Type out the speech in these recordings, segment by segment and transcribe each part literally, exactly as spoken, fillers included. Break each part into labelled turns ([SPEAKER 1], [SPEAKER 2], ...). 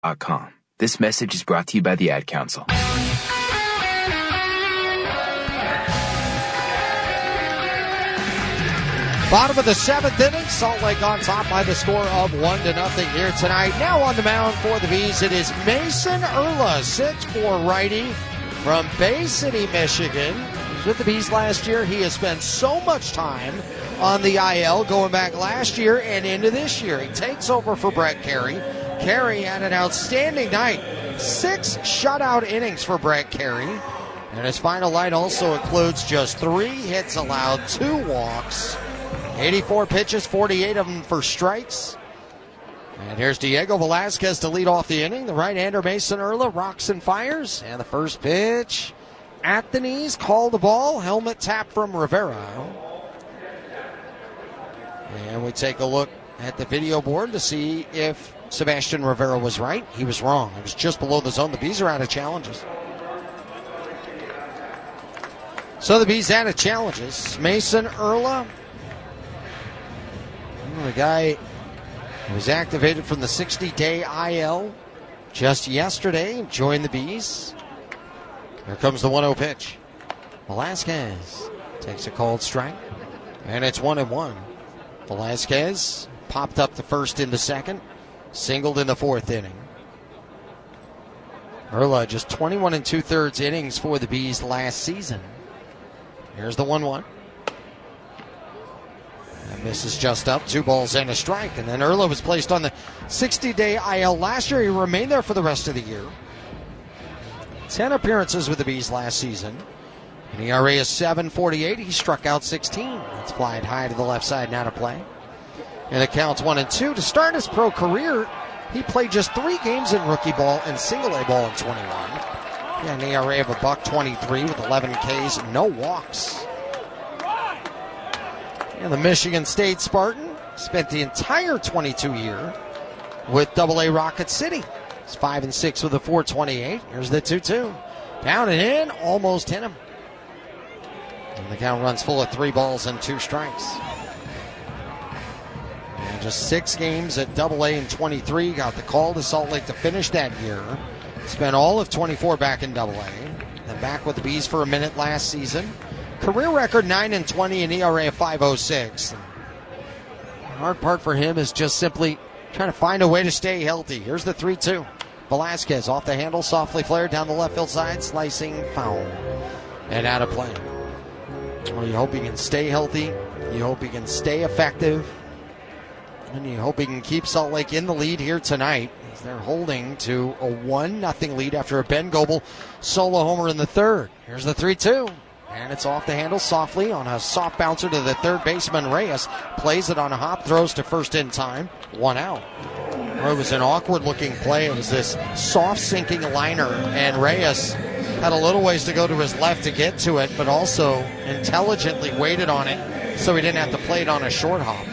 [SPEAKER 1] dot com. This message is brought to you by the Ad Council.
[SPEAKER 2] Bottom of the seventh inning, Salt Lake on top by the score of one to nothing here tonight. Now on the mound for the Bees, it is Mason Erla, six four righty from Bay City, Michigan. He was with the Bees last year. He has spent so much time on the I L going back last year and into this year. He takes over for Brett Carey. Carey had an outstanding night. Six shutout innings for Brett Carey. And his final night also includes just three hits allowed, two walks, eighty-four pitches, forty-eight of them for strikes. And here's Diego Velasquez to lead off the inning. The right-hander Mason Erla rocks and fires. And the first pitch at the knees, called the ball. Helmet tap from Rivera. And we take a look at the video board to see if Sebastian Rivera was right. He was wrong. It was just below the zone. The Bees are out of challenges. So the Bees out of challenges. Mason Erla, the guy was activated from the sixty-day I L just yesterday, joined the Bees. Here comes the one oh pitch. Velasquez takes a called strike, and it's one and one. Velasquez popped up the first in the second, singled in the fourth inning. Erla just twenty-one and two-thirds innings for the Bees last season. Here's the one one. And this is just up, two balls and a strike. And then Erla was placed on the sixty-day I L last year. He remained there for the rest of the year. ten appearances with the Bees last season. An E R A is seven forty-eight. He struck out sixteen. That's flying high to the left side, now to play. And it counts one and two. To start his pro career, he played just three games in rookie ball and single A ball in twenty-one. He had an E R A of a buck twenty-three with eleven Ks and no walks. And the Michigan State Spartan spent the entire twenty-two year with double A Rocket City. It's five and six with a four twenty-eight. Here's the two two. Down and in, almost hit him. And the count runs full of three balls and two strikes. And just six games at double A in twenty-three. Got the call to Salt Lake to finish that year. Spent all of twenty-four back in double A. Then back with the Bees for a minute last season. Career record nine and twenty and E R A of five oh six. The hard part for him is just simply trying to find a way to stay healthy. Here's the three two. Velasquez off the handle, softly flared down the left field side, slicing foul. And out of play. Well, you hope he can stay healthy. You hope he can stay effective. And you hope he can keep Salt Lake in the lead here tonight. As they're holding to a one nothing lead after a Ben Goebel solo homer in the third. Here's the three two. And it's off the handle softly on a soft bouncer to the third baseman, Reyes. Plays it on a hop, throws to first in time. One out. Well, it was an awkward-looking play. It was this soft-sinking liner, and Reyes had a little ways to go to his left to get to it, but also intelligently waited on it so he didn't have to play it on a short hop.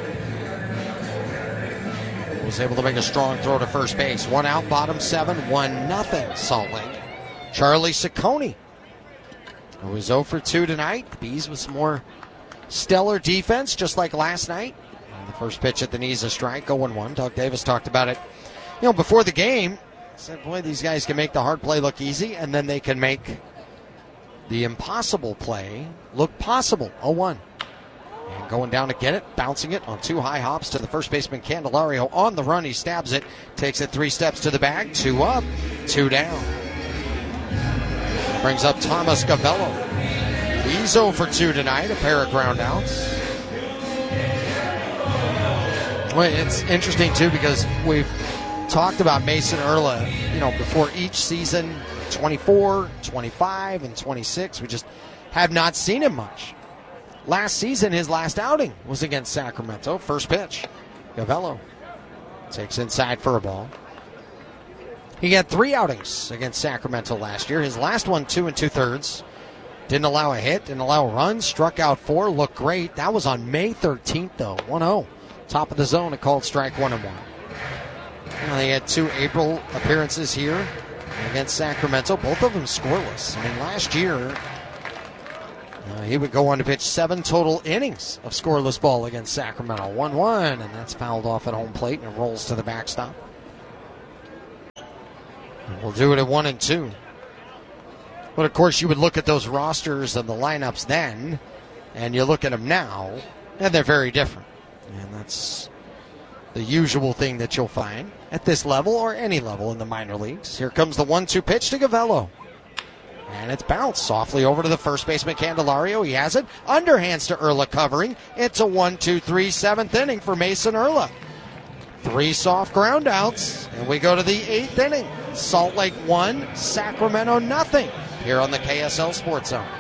[SPEAKER 2] He was able to make a strong throw to first base. One out, bottom seven, one nothing Salt Lake. Charlie Ciccone, who was oh for two tonight. The Bees with some more stellar defense, just like last night. And the first pitch at the knees, a strike, oh one one. Doug Davis talked about it, you know, before the game. Said, boy, these guys can make the hard play look easy, and then they can make the impossible play look possible. oh one. And going down to get it, bouncing it on two high hops to the first baseman, Candelario. On the run, he stabs it, takes it three steps to the bag, two up, two down. Brings up Thomas Gavello. He's oh for two tonight, a pair of groundouts. Well, it's interesting, too, because we've talked about Mason Erla, you know, before each season, twenty-four, twenty-five, and twenty-six. We just have not seen him much. Last season, his last outing was against Sacramento. First pitch, Gavello takes inside for a ball. He had three outings against Sacramento last year. His last one, two and two-thirds. Didn't allow a hit, didn't allow a run, struck out four, looked great. That was on May thirteenth, though, one oh. Top of the zone, a called strike, one and one. Well, they had two April appearances here against Sacramento, both of them scoreless. I mean, last year, uh, he would go on to pitch seven total innings of scoreless ball against Sacramento. one one, and that's fouled off at home plate, and it rolls to the backstop. We'll do it at one and two. But of course, you would look at those rosters and the lineups then, and you look at them now, and they're very different. And that's the usual thing that you'll find at this level or any level in the minor leagues. Here comes the one two pitch to Gavello. And it's bounced softly over to the first baseman, Candelario. He has it. Underhands to Urla covering. It's a one two three seventh inning for Mason Urla. Three soft ground outs, and we go to the eighth inning. Salt Lake one, Sacramento nothing, here on the K S L Sports Zone.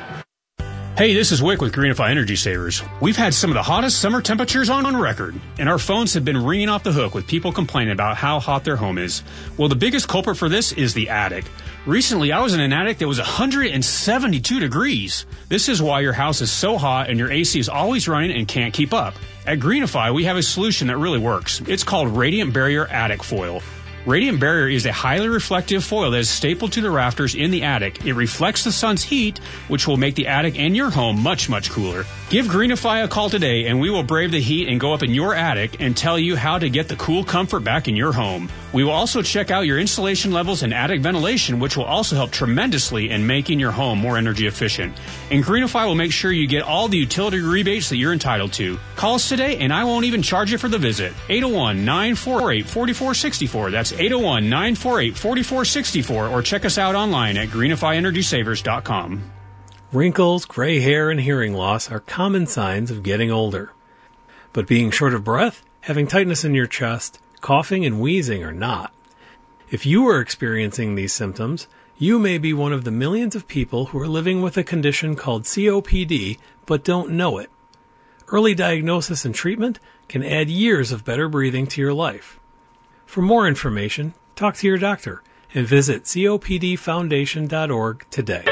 [SPEAKER 3] Hey, this is Wick with Greenify Energy Savers. We've had some of the hottest summer temperatures on, on record, and our phones have been ringing off the hook with people complaining about how hot their home is. Well, the biggest culprit for this is the attic. Recently, I was in an attic that was one hundred seventy-two degrees. This is why your house is so hot and your A C is always running and can't keep up. At Greenify, we have a solution that really works. It's called Radiant Barrier Attic Foil. Radiant Barrier is a highly reflective foil that is stapled to the rafters in the attic. It reflects the sun's heat, which will make the attic and your home much, much cooler. Give Greenify a call today, and we will brave the heat and go up in your attic and tell you how to get the cool comfort back in your home. We will also check out your insulation levels and attic ventilation, which will also help tremendously in making your home more energy efficient. And Greenify will make sure you get all the utility rebates that you're entitled to. Call us today, and I won't even charge you for the visit. eight oh one, nine four eight, four four six four. That's eight oh one, nine four eight, four four six four, or check us out online at greenify energy savers dot com.
[SPEAKER 4] Wrinkles, gray hair, and hearing loss are common signs of getting older. But being short of breath, having tightness in your chest, coughing, and wheezing are not. If you are experiencing these symptoms, you may be one of the millions of people who are living with a condition called C O P D but don't know it. Early diagnosis and treatment can add years of better breathing to your life. For more information, talk to your doctor and visit copd foundation dot org today.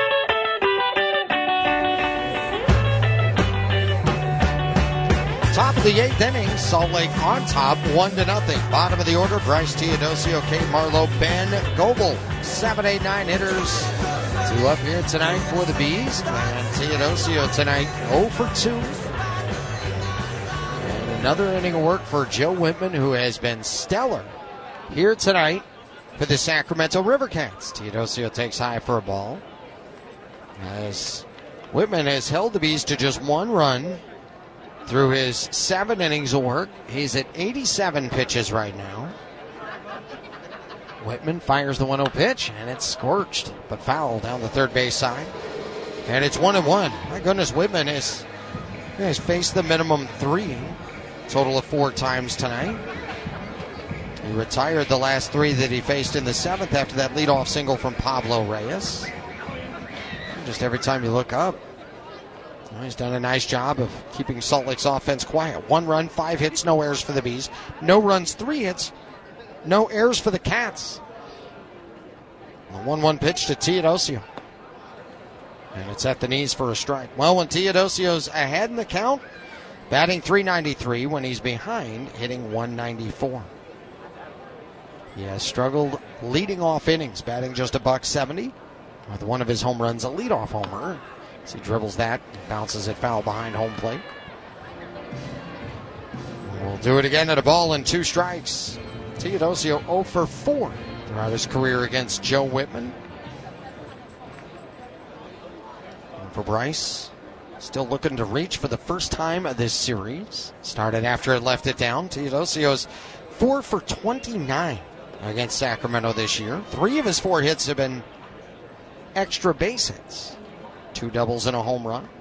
[SPEAKER 2] Top of the eighth inning, Salt Lake on top, one to nothing. Bottom of the order, Bryce Teodosio, Kate Marlowe, Ben Goebel. Seven, eight, nine hitters. Two up here tonight for the Bees. And Teodosio tonight, oh for two. And another inning of work for Joe Whitman, who has been stellar here tonight for the Sacramento River Cats. Teodosio takes high for a ball, as Whitman has held the Bees to just one run through his seven innings of work. He's at eighty-seven pitches right now. Whitman fires the one oh pitch, and it's scorched, but foul down the third base side. And it's one and one. My goodness, Whitman has, has faced the minimum three, total of four times tonight. He retired the last three that he faced in the seventh after that leadoff single from Pablo Reyes. Just every time you look up, well, he's done a nice job of keeping Salt Lake's offense quiet. One run, five hits, no errors for the Bees. No runs, three hits, no errors for the Cats. A one one pitch to Teodosio. And it's at the knees for a strike. Well, when Teodosio's ahead in the count, batting three ninety-three. When he's behind, hitting one ninety-four. He has struggled leading off innings, batting just a buck seventy. With one of his home runs, a leadoff homer. As he dribbles that, bounces it foul behind home plate. We'll do it again at a ball and two strikes. Teodosio oh for four throughout his career against Joe Whitman. And for Bryce, still looking to reach for the first time of this series. Started after it left it down. Teodosio's four for twenty-nine against Sacramento this year. Three of his four hits have been extra base hits. Two doubles and a home run.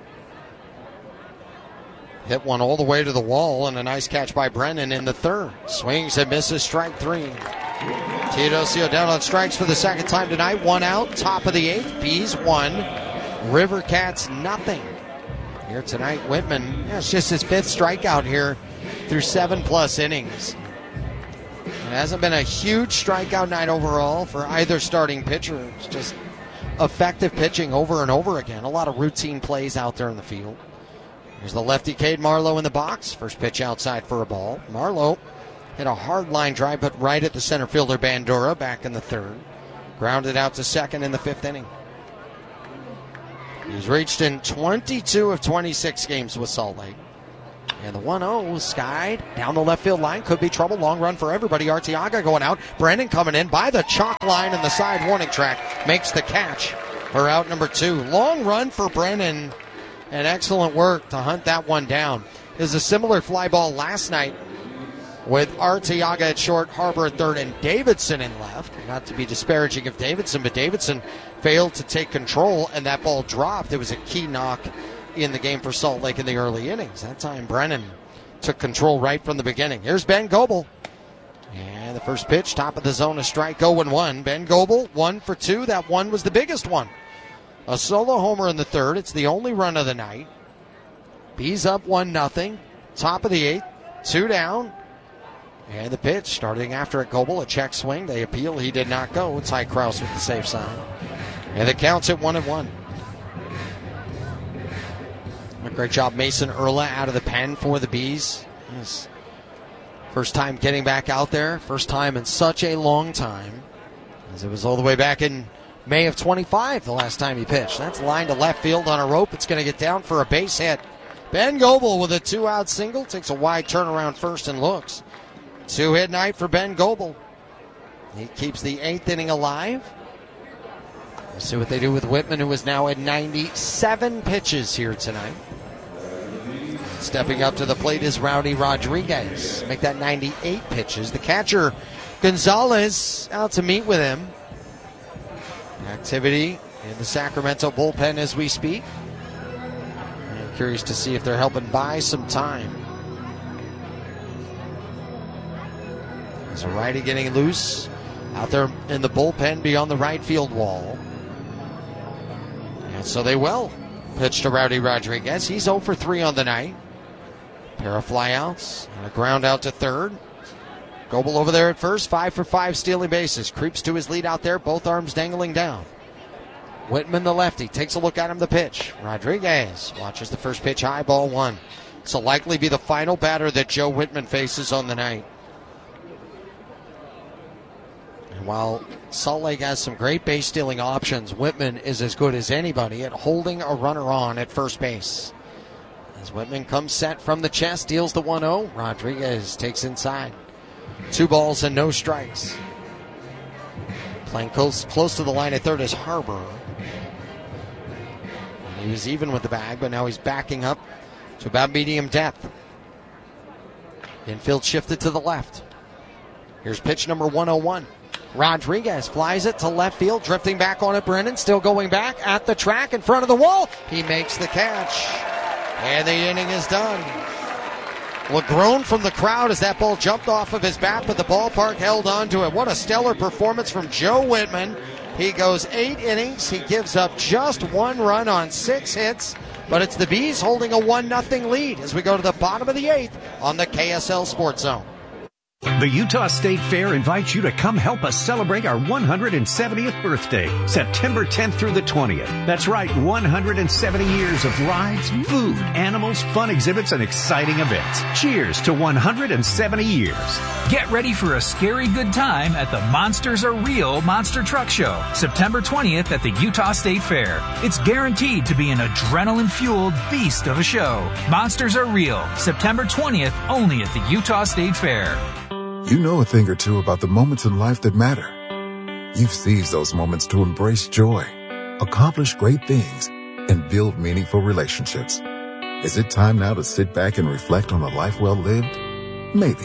[SPEAKER 2] Hit one all the way to the wall, and a nice catch by Brennan in the third. Swings and misses, strike three. Teodosio down on strikes for the second time tonight. One out, top of the eighth. Bees one, River Cats nothing. Here tonight, Whitman, yeah, it's just his fifth strikeout here through seven plus innings. It hasn't been a huge strikeout night overall for either starting pitcher. It's just effective pitching over and over again. A lot of routine plays out there in the field. Here's the lefty Cade Marlowe in the box. First pitch outside for a ball. Marlowe hit a hard line drive, but right at the center fielder Bandura back in the third. Grounded out to second in the fifth inning. He's reached in twenty-two of twenty-six games with Salt Lake. And the one oh skied down the left field line. Could be trouble. Long run for everybody. Arteaga going out. Brennan coming in by the chalk line and the side warning track. Makes the catch for out number two. Long run for Brennan. And excellent work to hunt that one down. There's a similar fly ball last night with Arteaga at short, Harbor at third, and Davidson in left. Not to be disparaging of Davidson, but Davidson failed to take control, and that ball dropped. It was a key knock in the game for Salt Lake in the early innings. That time Brennan took control right from the beginning. Here's Ben Goebel. And the first pitch, top of the zone, a strike, oh and one. Ben Goebel, one for two. That one was the biggest one. A solo homer in the third. It's the only run of the night. Bees up one nothing. Top of the eighth, two down. And the pitch, starting after at Goebel, a check swing. They appeal. He did not go. It's Ty Krause with the safe sign. And the count's at one and one. A great job, Mason Erla out of the pen for the Bees. His first time getting back out there. First time in such a long time. As it was all the way back in May of twenty-five, the last time he pitched. That's line to left field on a rope. It's going to get down for a base hit. Ben Goebel with a two-out single. Takes a wide turnaround first and looks. Two-hit night for Ben Goebel. He keeps the eighth inning alive. We'll see what they do with Whitman, who is now at ninety-seven pitches here tonight. Stepping up to the plate is Rowdy Rodriguez. Make that ninety-eight pitches. The catcher, Gonzalez, out to meet with him. Activity in the Sacramento bullpen as we speak. I'm curious to see if they're helping buy some time. There's a righty getting loose out there in the bullpen beyond the right field wall. And so they will pitch to Rowdy Rodriguez. He's oh for three on the night. Pair of flyouts and a ground out to third. Goebel over there at first, five for five stealing bases. Creeps to his lead out there, both arms dangling down. Whitman, the lefty, takes a look at him, the pitch. Rodriguez watches the first pitch high, ball one. This will likely be the final batter that Joe Whitman faces on the night. And while Salt Lake has some great base stealing options, Whitman is as good as anybody at holding a runner on at first base. As Whitman comes set from the chest, deals the one oh. Rodriguez takes inside. Two balls and no strikes. Playing close, close to the line at third is Harbor. He was even with the bag, but now he's backing up to about medium depth. Infield shifted to the left. Here's pitch number one oh one. Rodriguez flies it to left field, drifting back on it. Brennan still going back at the track in front of the wall. He makes the catch. And the inning is done. Well, groan from the crowd as that ball jumped off of his bat, but the ballpark held on to it. What a stellar performance from Joe Whitman. He goes eight innings. He gives up just one run on six hits, but it's the Bees holding a one nothing lead as we go to the bottom of the eighth on the K S L Sports Zone.
[SPEAKER 5] The Utah State Fair invites you to come help us celebrate our one hundred seventieth birthday, September tenth through the twentieth. That's right, one hundred seventy years of rides, food, animals, fun exhibits, and exciting events. Cheers to one hundred seventy years.
[SPEAKER 6] Get ready for a scary good time at the Monsters Are Real Monster Truck Show, September twentieth at the Utah State Fair. It's guaranteed to be an adrenaline-fueled beast of a show. Monsters Are Real, September twentieth, only at the Utah State Fair.
[SPEAKER 7] You know a thing or two about the moments in life that matter. You've seized those moments to embrace joy, accomplish great things, and build meaningful relationships. Is it time now to sit back and reflect on a life well lived? Maybe.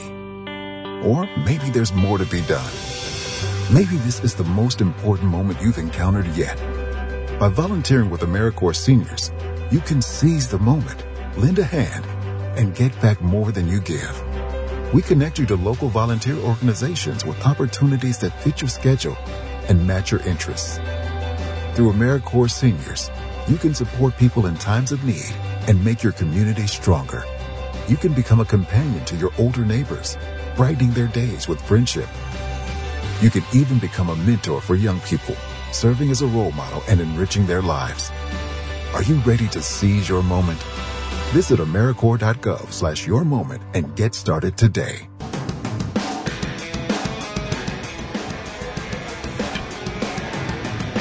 [SPEAKER 7] Or maybe there's more to be done. Maybe this is the most important moment you've encountered yet. By volunteering with AmeriCorps Seniors, you can seize the moment, lend a hand, and get back more than you give. We connect you to local volunteer organizations with opportunities that fit your schedule and match your interests. Through AmeriCorps Seniors, you can support people in times of need and make your community stronger. You can become a companion to your older neighbors, brightening their days with friendship. You can even become a mentor for young people, serving as a role model and enriching their lives. Are you ready to seize your moment? Visit AmeriCorps.gov slash your moment and get started today.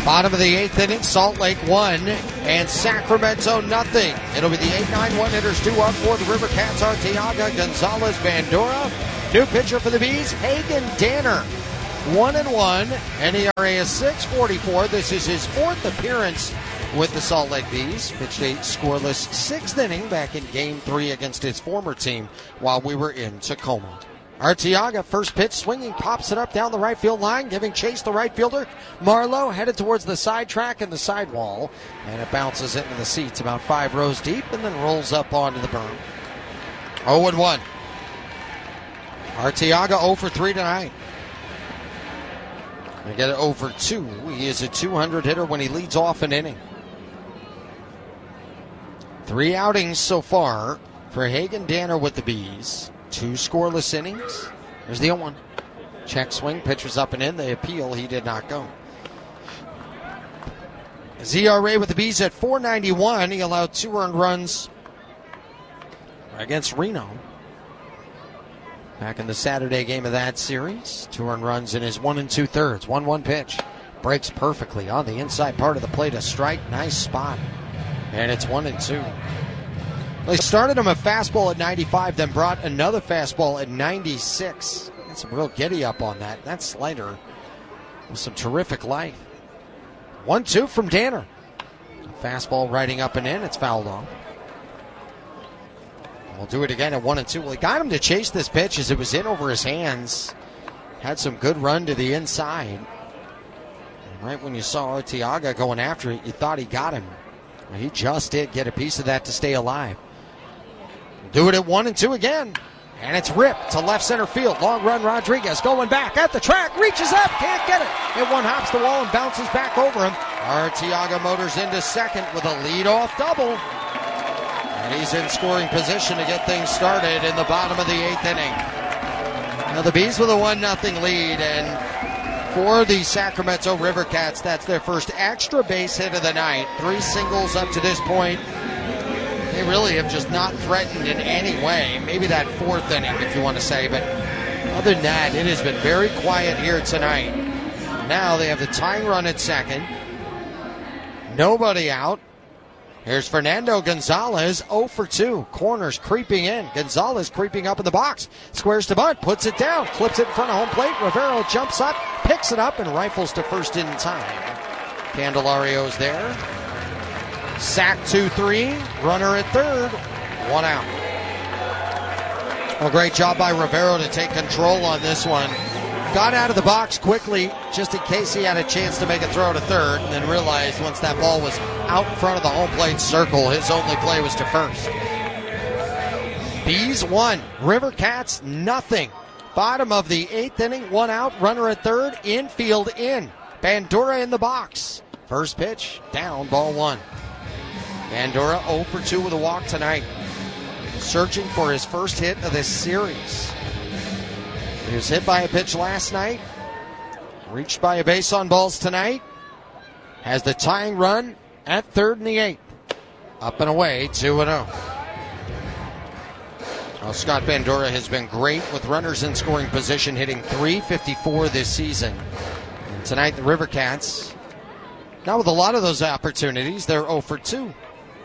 [SPEAKER 2] Bottom of the eighth inning, Salt Lake one and Sacramento nothing. It'll be the eight nine one hitters, two up for the River Cats, Arteaga, Gonzalez, Bandura. New pitcher for the Bees, Hagen Danner. One and one, N E R A is six forty-four. This is his fourth appearance with the Salt Lake Bees. Pitched a scoreless sixth inning back in game three against his former team while we were in Tacoma. Arteaga, first pitch, swinging, pops it up down the right field line, giving chase the right fielder. Marlowe headed towards the side track and the sidewall, and it bounces into the seats about five rows deep and then rolls up onto the berm. oh and one. Arteaga oh for three tonight. We get it oh for two. He is a two hundred hitter when he leads off an inning. Three outings so far for Hagen Danner with the Bees. Two scoreless innings. There's the oh one. Check swing, pitch was up and in. The appeal, he did not go. Z R A with the Bees at four ninety-one. He allowed two earned runs against Reno back in the Saturday game of that series. Two earned runs in his one and two thirds. one one pitch. Breaks perfectly on the inside part of the plate. A strike. Nice spot. And it's one and two. They started him a fastball at ninety-five, then brought another fastball at ninety-six. Got some real giddy up on that. That slider with some terrific life. one two from Danner. Fastball riding up and in. It's fouled off. We'll do it again at one and two. Well, he got him to chase this pitch as it was in over his hands. Had some good run to the inside. And right when you saw Arteaga going after it, you thought he got him. Well, he just did get a piece of that to stay alive. Do it at one and two again. And it's ripped to left center field. Long run, Rodriguez going back at the track. Reaches up, can't get it. It one hops the wall and bounces back over him. Arteaga motors into second with a leadoff double. And he's in scoring position to get things started in the bottom of the eighth inning. Now the Bees with a one nothing lead. And for the Sacramento River Cats, that's their first extra base hit of the night. Three singles up to this point. They really have just not threatened in any way. Maybe that fourth inning, if you want to say. But other than that, it has been very quiet here tonight. Now they have the tying run at second. Nobody out. Here's Fernando Gonzalez, oh for two. Corners creeping in. Gonzalez creeping up in the box. Squares to bunt, puts it down, clips it in front of home plate. Rivero jumps up, picks it up, and rifles to first in time. Candelario's there. Sack two three, runner at third, one out. Well, great job by Rivero to take control on this one. Got out of the box quickly just in case he had a chance to make a throw to third, and then realized once that ball was out in front of the home plate circle, his only play was to first. Bees one, River Cats nothing. Bottom of the eighth inning, one out, runner at third, infield in. Bandura in the box. First pitch, down, ball one. Bandura oh for two with a walk tonight. Searching for his first hit of this series. He was hit by a pitch last night. Reached by a base on balls tonight. Has the tying run at third in the eighth. Up and away, two and oh. Well, Scott Bandura has been great with runners in scoring position, hitting three fifty-four this season. And tonight, the River Cats, now with a lot of those opportunities, they're oh for two.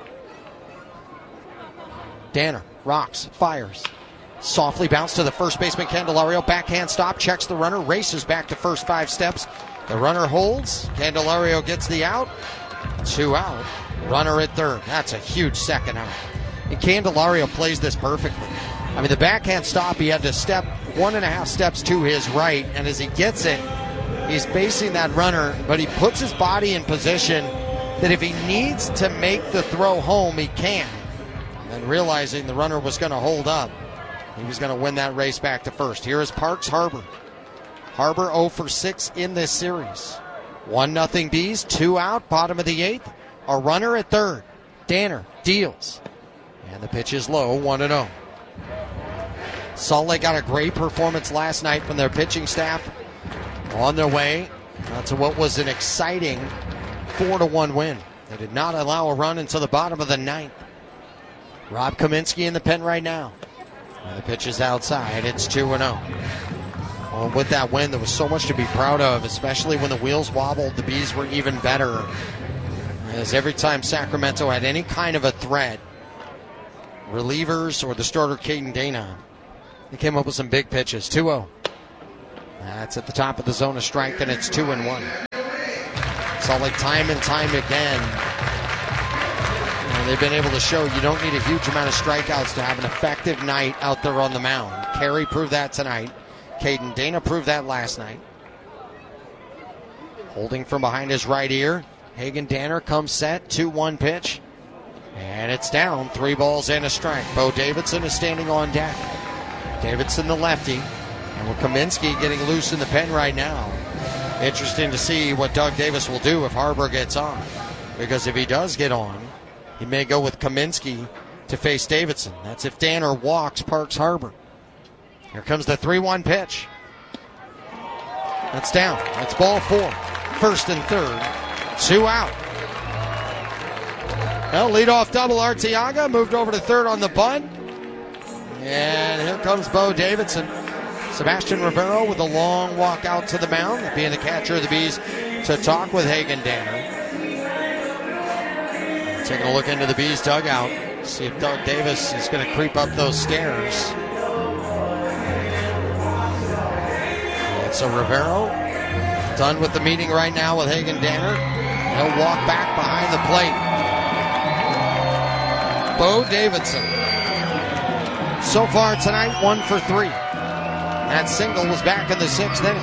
[SPEAKER 2] Danner rocks, fires. Softly bounced to the first baseman, Candelario. Backhand stop, checks the runner, races back to first five steps. The runner holds. Candelario gets the out. Two out. Runner at third. That's a huge second out. And Candelario plays this perfectly. I mean, the backhand stop, he had to step one and a half steps to his right, and as he gets it, he's facing that runner, but he puts his body in position that if he needs to make the throw home, he can. And realizing the runner was going to hold up, he was going to win that race back to first. Here is Parks Harbor. Harbor oh for six in this series. one nothing Bees, two out, bottom of the eighth. A runner at third. Danner deals. And the pitch is low, one and oh. Salt Lake got a great performance last night from their pitching staff. On their way uh, to what was an exciting four to one win. They did not allow a run until the bottom of the ninth. Rob Kaminsky in the pen right now. And the pitch is outside. It's two and oh. Well, with that win, there was so much to be proud of, especially when the wheels wobbled. The Bees were even better, as every time Sacramento had any kind of a threat, relievers or the starter Caden Dana, they came up with some big pitches. two oh. That's at the top of the zone of strike, and it's two and one. So like time and time again, and they've been able to show you don't need a huge amount of strikeouts to have an effective night out there on the mound. Carey proved that tonight. Caden Dana proved that last night. Holding from behind his right ear. Hagen Danner comes set, two one pitch. And it's down, three balls and a strike. Bo Davidson is standing on deck. Davidson the lefty. And with Kaminsky getting loose in the pen right now. Interesting to see what Doug Davis will do if Harbor gets on. Because if he does get on, he may go with Kaminsky to face Davidson. That's if Danner walks Parks Harbor. Here comes the three one pitch. That's down. That's ball four. First and third. Two out. Well, leadoff double Arteaga. Moved over to third on the bunt. And here comes Bo Davidson. Sebastian Rivero with a long walk out to the mound, being the catcher of the Bees, to talk with Hagen Danner. Taking a look into the Bees dugout. See if Doug Davis is going to creep up those stairs. So Rivero done with the meeting right now with Hagen Danner. He'll walk back behind the plate. Bo Davidson. So far tonight, one for three. That single was back in the sixth inning.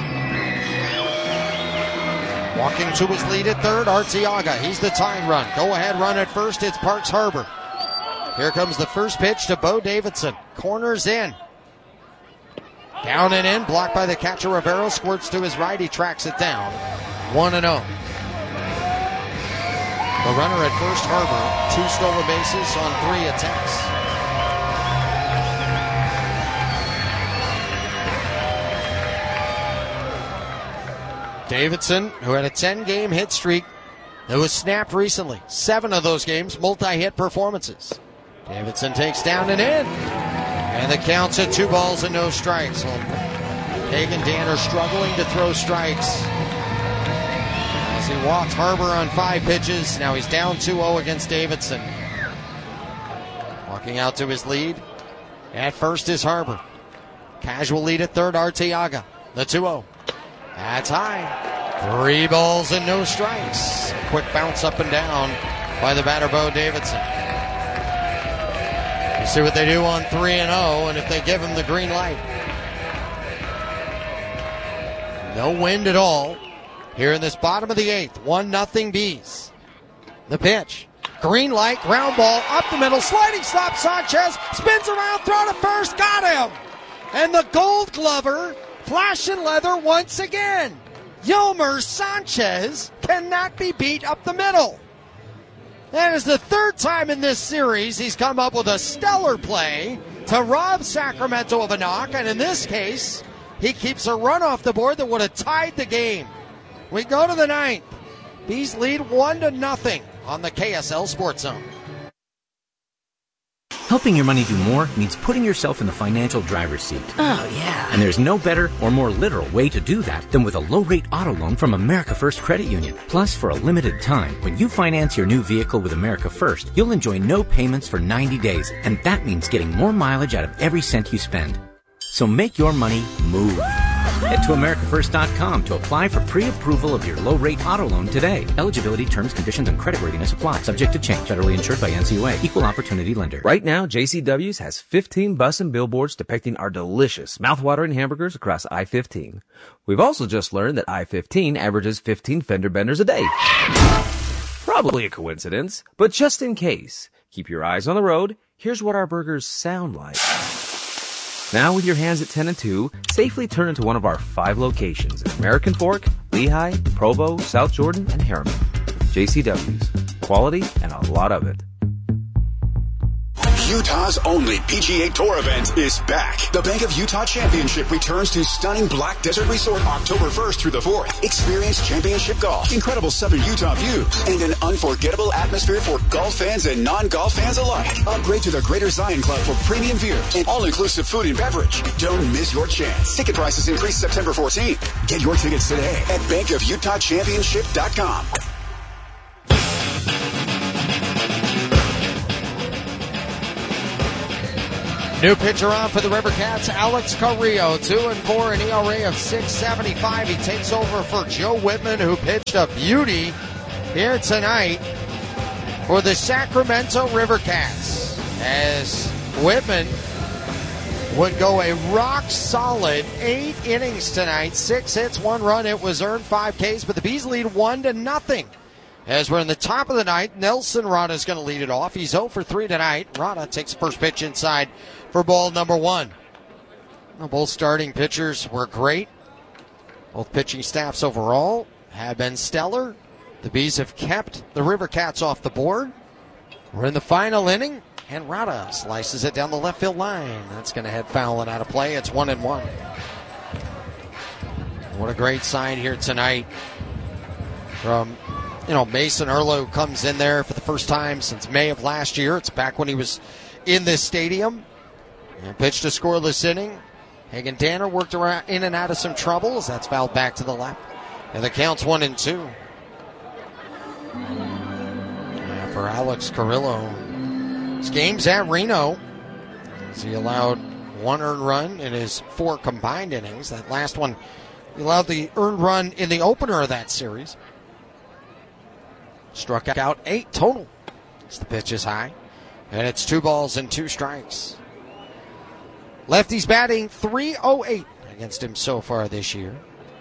[SPEAKER 2] Walking to his lead at third, Arteaga. He's the tying run. Go ahead run at first. It's Parks Harbor. Here comes the first pitch to Bo Davidson. Corners in. Down and in, blocked by the catcher Rivero, squirts to his right, he tracks it down. one and oh. The runner at first, Harbor, two stolen bases on three attempts. Davidson, who had a ten-game hit streak that was snapped recently. Seven of those games, multi-hit performances. Davidson takes down and in. And the count's at two balls and no strikes. Well, Hagen Danner struggling to throw strikes. As he walked Harbor on five pitches. Now he's down two oh against Davidson. Walking out to his lead. At first is Harbor. Casual lead at third, Arteaga. The two oh. That's high. Three balls and no strikes. Quick bounce up and down by the batter, Bo Davidson. We'll see what they do on three and oh, and if they give him the green light. No wind at all here in this bottom of the eighth. one nothing Bees. The pitch. Green light, ground ball, up the middle, sliding stop, Sanchez, spins around, throw to first, got him! And the Gold Glover, flashing leather once again. Yolmer Sanchez cannot be beat up the middle. That is the third time in this series he's come up with a stellar play to rob Sacramento of a knock, and in this case, he keeps a run off the board that would have tied the game. We go to the ninth. Bees lead one to nothing on the K S L Sports Zone.
[SPEAKER 8] Helping your money do more means putting yourself in the financial driver's seat.
[SPEAKER 9] Oh, yeah.
[SPEAKER 8] And there's no better or more literal way to do that than with a low-rate auto loan from America First Credit Union. Plus, for a limited time, when you finance your new vehicle with America First, you'll enjoy no payments for ninety days, and that means getting more mileage out of every cent you spend. So make your money move. Head to America First dot com to apply for pre-approval of your low-rate auto loan today. Eligibility, terms, conditions, and creditworthiness apply. Subject to change. Federally insured by N C U A. Equal opportunity lender.
[SPEAKER 10] Right now, J C W's has fifteen bus and billboards depicting our delicious, mouth-watering hamburgers across I fifteen. We've also just learned that I fifteen averages fifteen fender benders a day. Probably a coincidence, but just in case, keep your eyes on the road. Here's what our burgers sound like. Now with your hands at ten and two, safely turn into one of our five locations in American Fork, Lehigh, Provo, South Jordan, and Harriman. J C W's. Quality and a lot of it.
[SPEAKER 9] Utah's only P G A Tour event is back. The Bank of Utah Championship returns to stunning Black Desert Resort October first through the fourth. Experience championship golf, incredible Southern Utah views, and an unforgettable atmosphere for golf fans and non-golf fans alike. Upgrade to the Greater Zion Club for premium views and all-inclusive food and beverage. Don't miss your chance. Ticket prices increase September fourteenth. Get your tickets today at bank of utah championship dot com.
[SPEAKER 2] New pitcher on for the River Cats, Alex Carrillo, two and four, an E R A of six seventy-five. He takes over for Joe Whitman, who pitched a beauty here tonight for the Sacramento River Cats, as Whitman would go a rock-solid eight innings tonight. Six hits, one run. It was earned, five Ks, but the Bees lead one to nothing. As we're in the top of the ninth, Nelson Rada is going to lead it off. He's oh for three tonight. Rada takes the first pitch inside for ball number one. Well, both starting pitchers were great. Both pitching staffs overall have been stellar. The Bees have kept the River Cats off the board. We're in the final inning, and Rada slices it down the left field line. That's going to head foul and out of play. It's one and one. What a great sign here tonight from, you know, Mason Erlo, comes in there for the first time since May of last year. It's back when he was in this stadium. And pitched a scoreless inning. Hagen Danner worked around in and out of some troubles. That's fouled back to the left. And the count's one and two. And for Alex Carrillo, his game's at Reno, as he allowed one earned run in his four combined innings. That last one, he allowed the earned run in the opener of that series. Struck out eight total as the pitch is high. And it's two balls and two strikes. Lefty's batting three oh eight against him so far this year.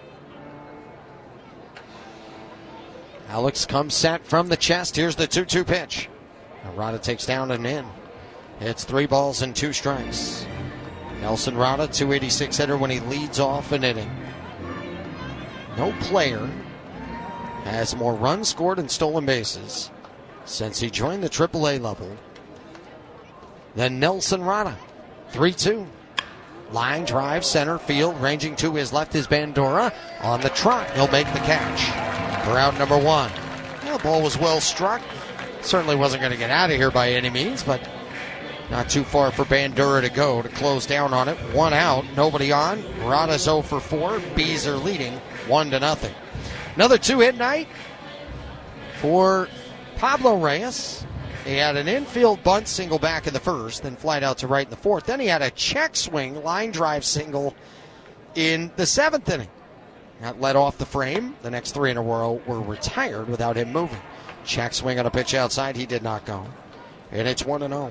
[SPEAKER 2] Alex comes set from the chest. Here's the two two pitch. Rada takes down and in. It's three balls and two strikes. Nelson Rada, two eighty-six hitter when he leads off an inning. No player has more runs scored and stolen bases since he joined the triple A level than Nelson Rada. three two. Line drive, center field, ranging to his left is Bandura. On the trot, he'll make the catch for out number one. Well, the ball was well struck. Certainly wasn't going to get out of here by any means, but not too far for Bandura to go to close down on it. One out, nobody on. Rada's oh for four. Bees are leading one to nothing. Another two-hit night for Pablo Reyes. He had an infield bunt single back in the first, then flied out to right in the fourth. Then he had a check swing line drive single in the seventh inning. That led off the frame. The next three in a row were retired without him moving. Check swing on a pitch outside. He did not go. And it's one and oh.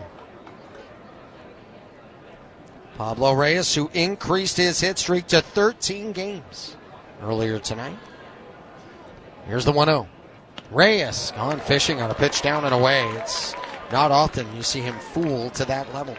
[SPEAKER 2] Pablo Reyes, who increased his hit streak to thirteen games earlier tonight. Here's the one oh. Reyes gone fishing on a pitch down and away. It's not often you see him fool to that level.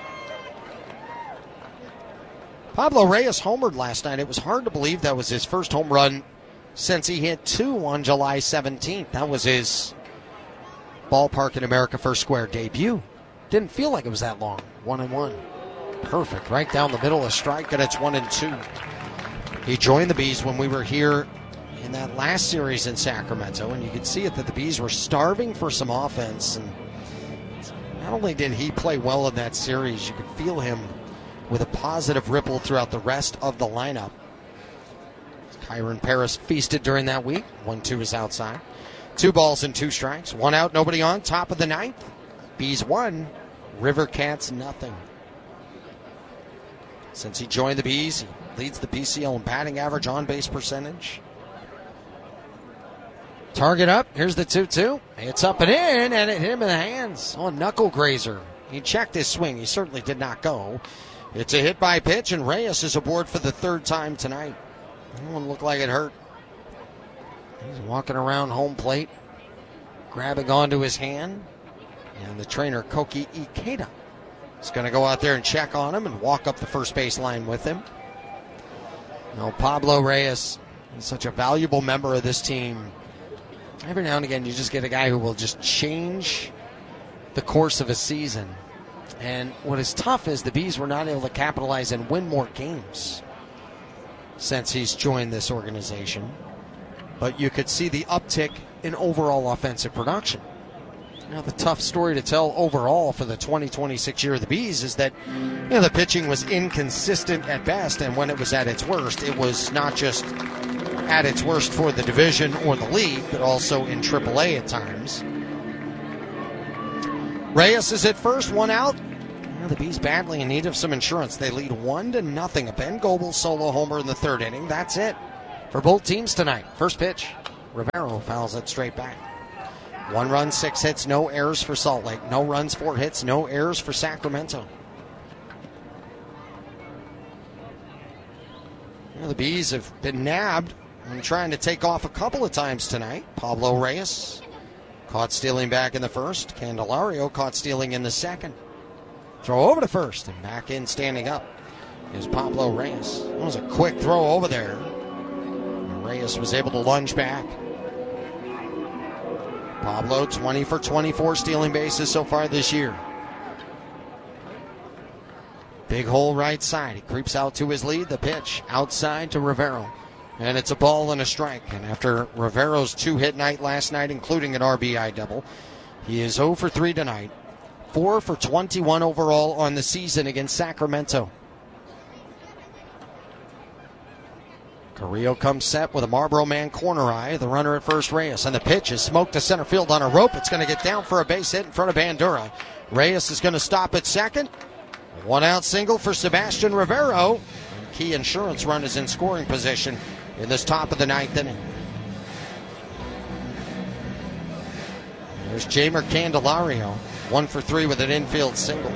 [SPEAKER 2] Pablo Reyes homered last night. It was hard to believe that was his first home run since he hit two on July seventeenth. That was his Ballpark in America First Square debut. Didn't feel like it was that long. One and one. Perfect. Right down the middle, a strike, and it's one and two. He joined the Bees when we were here in that last series in Sacramento, and you could see it that the Bees were starving for some offense. And not only did he play well in that series, you could feel him with a positive ripple throughout the rest of the lineup. Kyron Paris feasted during that week. one two is outside. Two balls and two strikes. One out, nobody on. Top of the ninth. Bees one, River Cats nothing. Since he joined the Bees, he leads the P C L in batting average, on-base percentage. Target up. Here's the two two. It's up and in, and it hit him in the hands. Oh, a knuckle grazer. He checked his swing. He certainly did not go. It's a hit by pitch, and Reyes is aboard for the third time tonight. That one looked like it hurt. He's walking around home plate, grabbing onto his hand. And the trainer, Koki Ikeda, is going to go out there and check on him and walk up the first base line with him. Now, Pablo Reyes is such a valuable member of this team. Every now and again, you just get a guy who will just change the course of a season. And what is tough is the Bees were not able to capitalize and win more games since he's joined this organization. But you could see the uptick in overall offensive production. Now, the tough story to tell overall for the twenty twenty-six year of the Bees is that, you know, the pitching was inconsistent at best, and when it was at its worst, it was not just at its worst for the division or the league, but also in triple A at times. Reyes is at first, one out. Now the Bees badly in need of some insurance. They lead one to nothing. A Ben Goebel solo homer in the third inning. That's it for both teams tonight. First pitch, Rivero fouls it straight back. One run, six hits, no errors for Salt Lake. No runs, four hits, no errors for Sacramento. You know, the Bees have been nabbed and trying to take off a couple of times tonight. Pablo Reyes caught stealing back in the first. Candelario caught stealing in the second. Throw over to first and back in standing up is Pablo Reyes. That was a quick throw over there. Reyes was able to lunge back. Pablo twenty for twenty-four stealing bases so far this year. Big hole right side. He creeps out to his lead. The pitch outside to Rivero. And it's a ball and a strike. And after Rivero's two-hit night last night, including an R B I double, he is oh for three tonight. four for twenty-one overall on the season against Sacramento. Carrillo comes set with a Marlboro Man corner eye. The runner at first, Reyes. And the pitch is smoked to center field on a rope. It's going to get down for a base hit in front of Bandura. Reyes is going to stop at second. One out single for Sebastian Rivero. And Key Insurance run is in scoring position in this top of the ninth inning. There's Jamer Candelario. One for three with an infield single.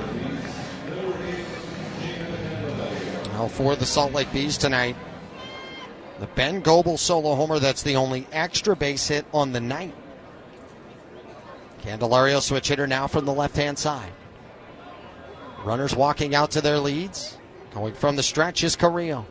[SPEAKER 2] Now for the Salt Lake Bees tonight, the Ben Goebel solo homer. That's the only extra base hit on the night. Candelario switch hitter now from the left-hand side. Runners walking out to their leads. Going from the stretch is Carrillo.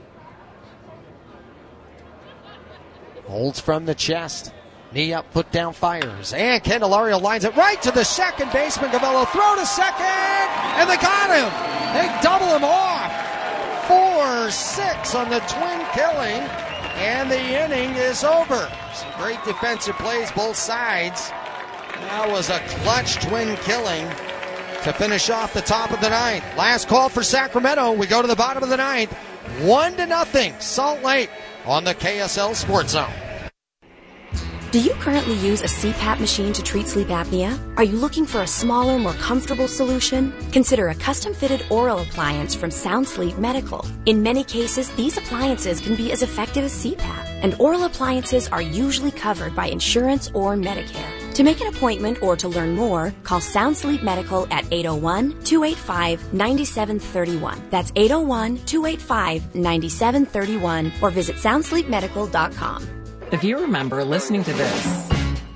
[SPEAKER 2] Holds from the chest. Knee up, foot down, fires. And Candelario lines it right to the second baseman. Gavello throw to second. And they got him. They double him off. four six on the twin killing. And the inning is over. Some great defensive plays both sides. That was a clutch twin killing to finish off the top of the ninth. Last call for Sacramento. We go to the bottom of the ninth. One to nothing. Salt Lake on the K S L Sports Zone.
[SPEAKER 11] Do you currently use a C PAP machine to treat sleep apnea? Are you looking for a smaller, more comfortable solution? Consider a custom-fitted oral appliance from Sound Sleep Medical. In many cases, these appliances can be as effective as C PAP, and oral appliances are usually covered by insurance or Medicare. To make an appointment or to learn more, call Sound Sleep Medical at eight oh one, two eight five, nine seven three one. That's eight oh one, two eight five, nine seven three one, or visit sound sleep medical dot com.
[SPEAKER 12] If you remember listening to this,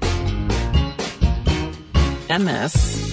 [SPEAKER 12] and this,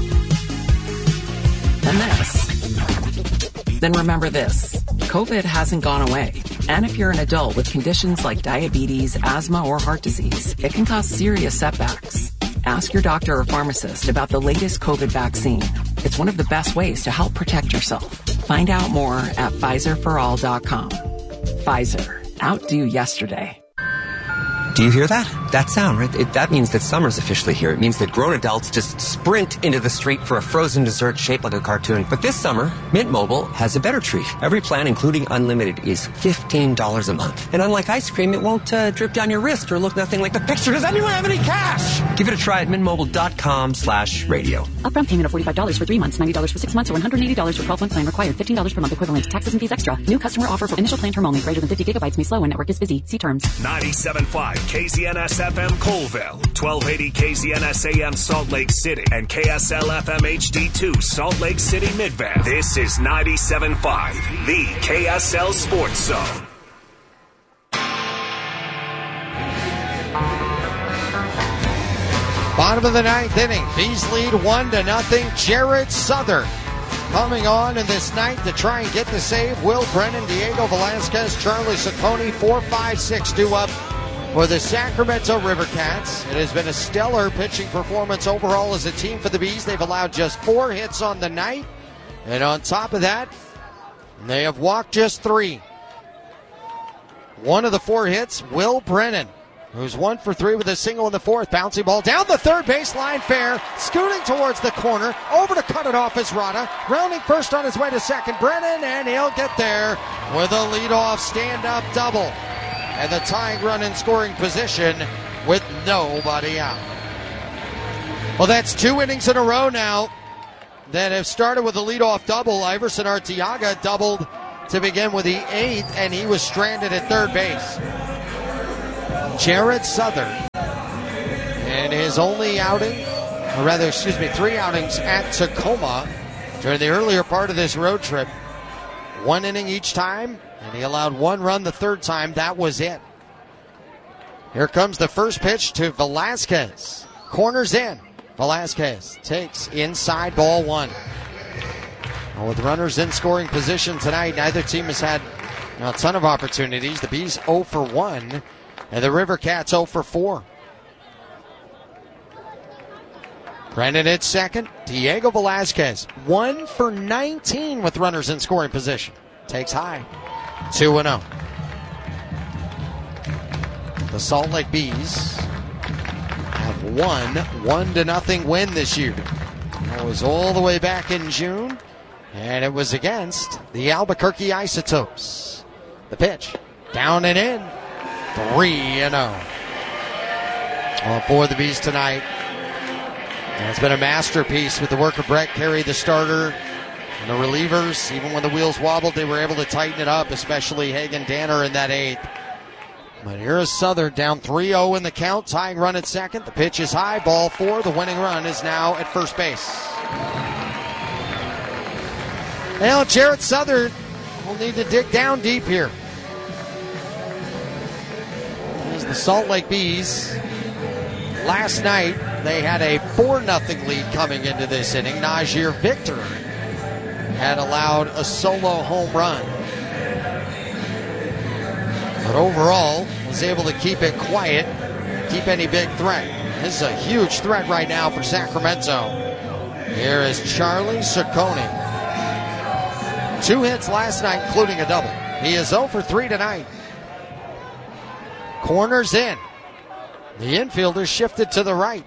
[SPEAKER 12] and this, then remember this. COVID hasn't gone away. And if you're an adult with conditions like diabetes, asthma, or heart disease, it can cause serious setbacks. Ask your doctor or pharmacist about the latest COVID vaccine. It's one of the best ways to help protect yourself. Find out more at Pfizer for all dot com. Pfizer. Outdo yesterday.
[SPEAKER 13] Do you hear that? That sound, right? It, that means that summer's officially here. It means that grown adults just sprint into the street for a frozen dessert shaped like a cartoon. But this summer, Mint Mobile has a better treat. Every plan, including unlimited, is fifteen dollars a month. And unlike ice cream, it won't uh, drip down your wrist or look nothing like the picture. Does anyone have any cash? Give it a try at mintmobile.com slash radio.
[SPEAKER 14] Upfront payment of forty-five dollars for three months, ninety dollars for six months, or one hundred eighty dollars for twelve-month plan required. fifteen dollars per month equivalent. Taxes and fees extra. New customer offer for initial plan term only. Greater than fifty gigabytes may slow when network is busy. See terms.
[SPEAKER 15] ninety-seven point five K Z N S F M Colville, twelve eighty K Z N S A M Salt Lake City, and K S L F M H D two Salt Lake City Midvale. This is ninety-seven point five, the K S L Sports Zone.
[SPEAKER 2] Bottom of the ninth inning. Bees lead one to nothing. Jared Southern coming on in this night to try and get the save. Will Brennan, Diego Velasquez, Charlie Ciccone, four, five, six due up. for the Sacramento River Cats. It has been a stellar pitching performance overall as a team for the Bees. They've allowed just four hits on the night. And on top of that, they have walked just three. One of the four hits, Will Brennan, who's one for three with a single in the fourth. Bouncy ball down the third baseline, fair. Scooting towards the corner. Over to cut it off is Rada. Rounding first on his way to second, Brennan, and he'll get there with a leadoff stand-up double. And the tying run in scoring position with nobody out. Well, that's two innings in a row now that have started with a leadoff double. Iverson Arteaga doubled to begin with the eighth, and he was stranded at third base. Jared Southern, in his only outing, or rather, excuse me, three outings at Tacoma during the earlier part of this road trip, one inning each time, and he allowed one run the third time. That was it. Here comes the first pitch to Velasquez. Corners in. Velasquez takes inside, ball one. Well, with runners in scoring position tonight, neither team has had a ton of opportunities. The Bees oh for one, and the River Cats oh for four. Brennan at second. Diego Velasquez, one for nineteen with runners in scoring position. Takes high. two and oh. The Salt Lake Bees have won one to nothing win this year. It was all the way back in June, and it was against the Albuquerque Isotopes. The pitch, down and in, three and oh. Well, for the Bees tonight, it's been a masterpiece with the work of Brett Carey, the starter, and the relievers. Even when the wheels wobbled, they were able to tighten it up, especially Hagen Danner in that eighth. But here is Southern down three oh in the count, tying run at second. The pitch is high, ball four. The winning run is now at first base. Now Jared Southern will need to dig down deep here. As the Salt Lake Bees, last night they had a four nothing lead coming into this inning. Najir Victor had allowed a solo home run, but overall was able to keep it quiet, keep any big threat. This is a huge threat right now for Sacramento. Here is Charlie Ciccone. Two hits last night, including a double. He is oh for three tonight. Corners in. The infielder shifted to the right.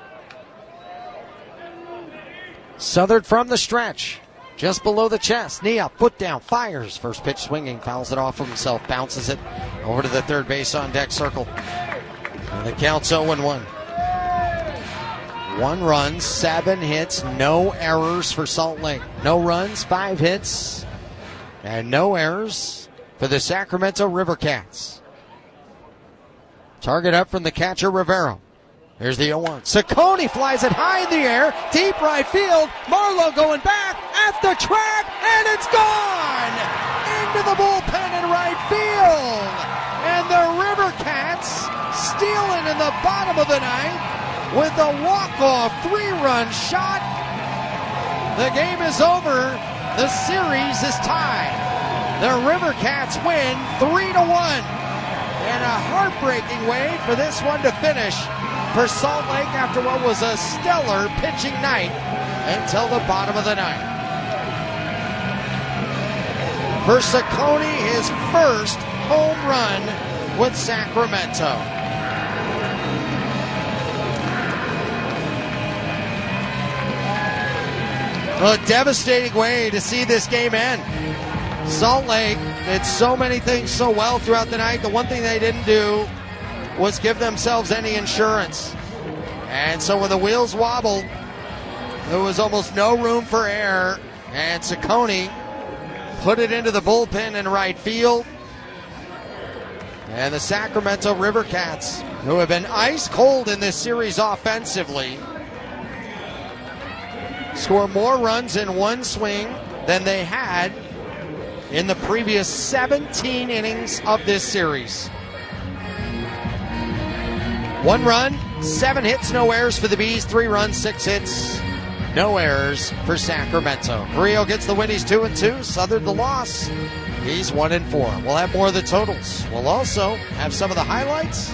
[SPEAKER 2] Southern from the stretch. Just below the chest, knee up, foot down, fires. First pitch swinging, fouls it off of himself, bounces it over to the third base on deck circle. And the count's oh and one. One run, seven hits, no errors for Salt Lake. No runs, five hits, and no errors for the Sacramento River Cats. Target up from the catcher, Rivero. Here's the oh one. Ciccone flies it high in the air, deep right field. Marlowe going back at the track, and it's gone! Into the bullpen in right field. And the River Cats stealing in the bottom of the ninth with a walk-off three-run shot. The game is over. The series is tied. The River Cats win three to one. And a heartbreaking way for this one to finish for Salt Lake after what was a stellar pitching night until the bottom of the ninth. For Ciccone, his first home run with Sacramento. A devastating way to see this game end. Salt Lake did so many things so well throughout the night. The one thing they didn't do was give themselves any insurance. And so when the wheels wobbled, there was almost no room for error. And Ciccone put it into the bullpen in right field. And the Sacramento River Cats, who have been ice cold in this series offensively, score more runs in one swing than they had in the previous seventeen innings of this series. One run, seven hits, no errors for the Bees. Three runs, six hits, no errors for Sacramento. Carrillo gets the win. He's two and two. Southern the loss. He's one and four. We'll have more of the totals. We'll also have some of the highlights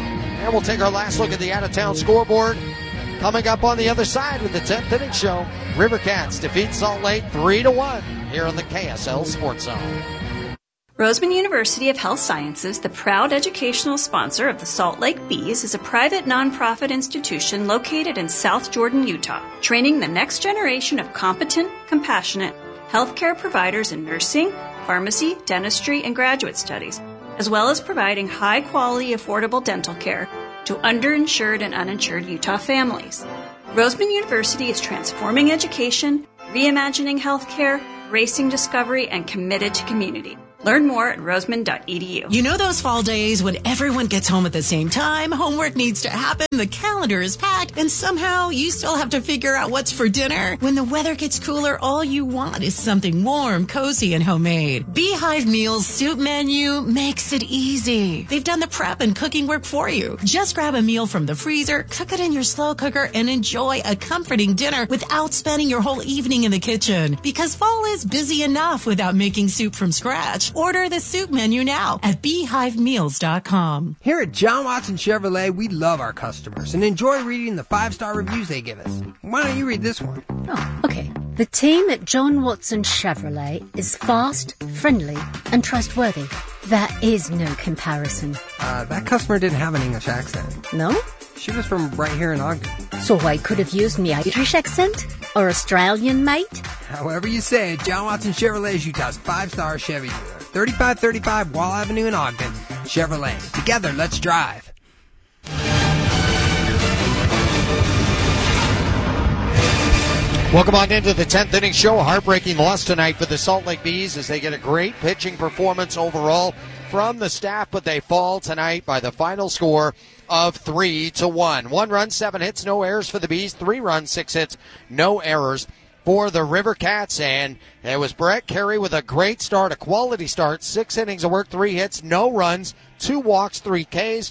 [SPEAKER 2] And we'll take our last look at the out-of-town scoreboard. Coming up on the other side with the tenth inning show, River Cats defeat Salt Lake three to one here on the K S L Sports Zone.
[SPEAKER 16] Roseman University of Health Sciences, the proud educational sponsor of the Salt Lake Bees, is a private nonprofit institution located in South Jordan, Utah, training the next generation of competent, compassionate healthcare providers in nursing, pharmacy, dentistry, and graduate studies, as well as providing high-quality, affordable dental care to underinsured and uninsured Utah families. Roseman University is transforming education, reimagining healthcare, racing discovery, and committed to community. Learn more at roseman dot e d u.
[SPEAKER 17] You know those fall days when everyone gets home at the same time, homework needs to happen, the calendar is packed, and somehow you still have to figure out what's for dinner? When the weather gets cooler, all you want is something warm, cozy, and homemade. Beehive Meals Soup Menu makes it easy. They've done the prep and cooking work for you. Just grab a meal from the freezer, cook it in your slow cooker, and enjoy a comforting dinner without spending your whole evening in the kitchen. Because fall is busy enough without making soup from scratch. Order the soup menu now at beehive meals dot com.
[SPEAKER 18] Here at John Watson Chevrolet, we love our customers and enjoy reading the five-star reviews they give us. Why don't you read this one?
[SPEAKER 19] Oh, okay. The team at John Watson Chevrolet is fast, friendly, and trustworthy. There is no comparison.
[SPEAKER 18] Uh, that customer didn't have an English accent.
[SPEAKER 19] No?
[SPEAKER 18] She was from right here in Ogden.
[SPEAKER 19] So I could have used my Irish accent? Or Australian, mate?
[SPEAKER 18] However you say it, John Watson Chevrolet is Utah's five-star Chevy dealer. thirty-five thirty-five Wall Avenue in Ogden. Chevrolet. Together, let's drive.
[SPEAKER 2] Welcome on into the tenth inning show. A heartbreaking loss tonight for the Salt Lake Bees as they get a great pitching performance overall from the staff, but they fall tonight by the final score of three to one. One run, seven hits, no errors for the Bees. Three runs, six hits, no errors for the River Cats. And it was Brett Carey with a great start, a quality start. Six innings of work, three hits, no runs, two walks, three Ks.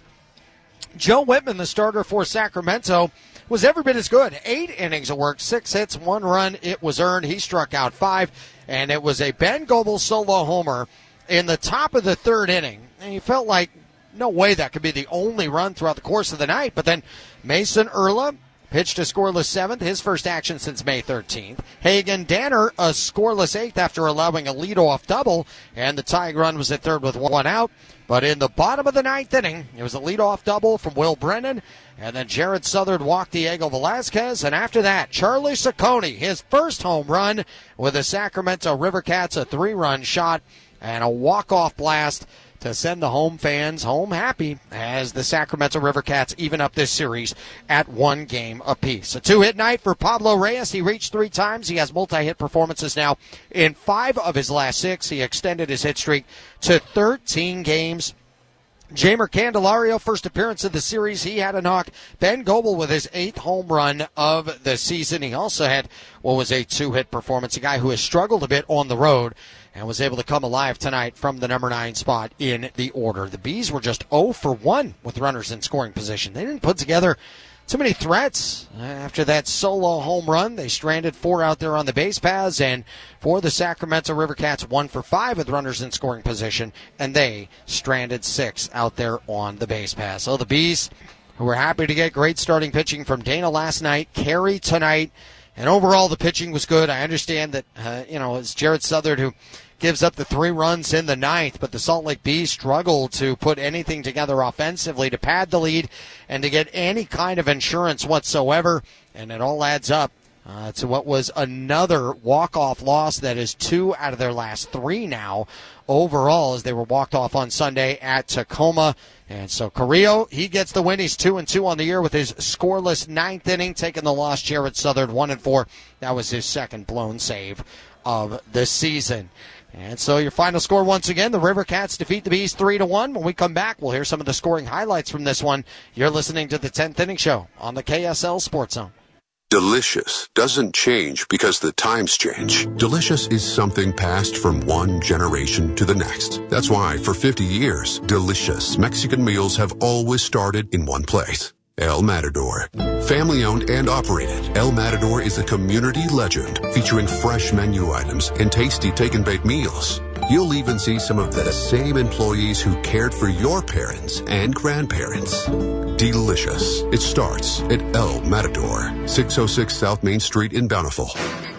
[SPEAKER 2] Joe Whitman, the starter for Sacramento, was every bit as good. Eight innings of work, six hits, one run. It was earned. He struck out five, and it was a Ben Goebel solo homer in the top of the third inning. And you felt like no way that could be the only run throughout the course of the night. But then Mason Erla pitched a scoreless seventh, his first action since May thirteenth. Hagen Danner, a scoreless eighth after allowing a leadoff double, and the tying run was at third with one out. But in the bottom of the ninth inning, it was a leadoff double from Will Brennan, and then Jared Southard walked Diego Velazquez, and after that, Charlie Ciccone, his first home run with the Sacramento River Cats, a three-run shot and a walk-off blast to send the home fans home happy as the Sacramento River Cats even up this series at one game apiece. A two-hit night for Pablo Reyes. He reached three times. He has multi-hit performances now in five of his last six. He extended his hit streak to thirteen games. Jamer Candelario, first appearance of the series, he had a knock. Ben Goebel with his eighth home run of the season. He also had what was a two-hit performance, a guy who has struggled a bit on the road and was able to come alive tonight from the number nine spot in the order. The Bees were just oh for one with runners in scoring position. They didn't put together too many threats. After that solo home run, they stranded four out there on the base paths, and for the Sacramento River Cats, one for five with runners in scoring position, and they stranded six out there on the base paths. So the Bees, who were happy to get great starting pitching from Dana last night, Carey tonight, and overall the pitching was good. I understand that, uh, you know, it's Jared Southard who gives up the three runs in the ninth, but the Salt Lake Bees struggled to put anything together offensively to pad the lead and to get any kind of insurance whatsoever, and it all adds up uh, to what was another walk-off loss that is two out of their last three now overall as they were walked off on Sunday at Tacoma. And so Carrillo, he gets the win. He's two and two on the year with his scoreless ninth inning, taking the loss. Jared Southard one and four. That was his second blown save of the season. And so your final score once again, the River Cats defeat the Bees three to one. When we come back, we'll hear some of the scoring highlights from this one. You're listening to the tenth inning show on the K S L Sports Zone.
[SPEAKER 20] Delicious doesn't change because the times change. Delicious is something passed from one generation to the next. That's why for fifty years, delicious Mexican meals have always started in one place. El Matador. Family owned and operated, El Matador is a community legend featuring fresh menu items and tasty take and bake meals. You'll even see some of the same employees who cared for your parents and grandparents. Delicious. It starts at El Matador, six oh six South Main Street in Bountiful.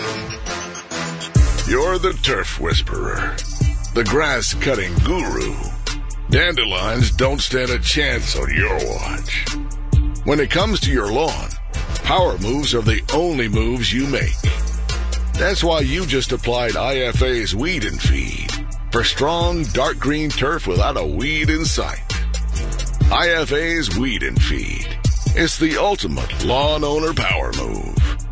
[SPEAKER 21] You're the turf whisperer, the grass-cutting guru. Dandelions don't stand a chance on your watch. When it comes to your lawn, power moves are the only moves you make. That's why you just applied I F A's Weed and Feed for strong, dark green turf without a weed in sight. I F A's Weed and Feed. It's the ultimate lawn owner power move.